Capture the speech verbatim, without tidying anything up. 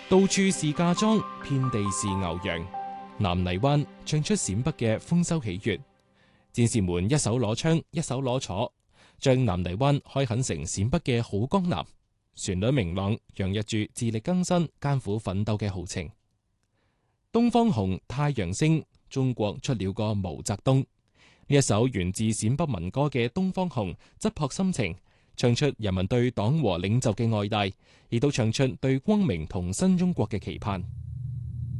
到處是嫁妝，遍地是牛羊。南泥灣唱出陝北嘅豐收喜悅。戰士們一手攞槍，一手攞鋤，將南泥灣開墾成陝北嘅好江南。旋律明朗，洋溢住自力更生、艱苦奮鬥嘅豪情。東方紅，太陽升，中國出了個毛澤東。呢一首源自陝北民歌嘅《東方紅》，質樸心情，唱出人民對黨和領袖嘅愛戴，亦都唱出對光明同新中國嘅期盼。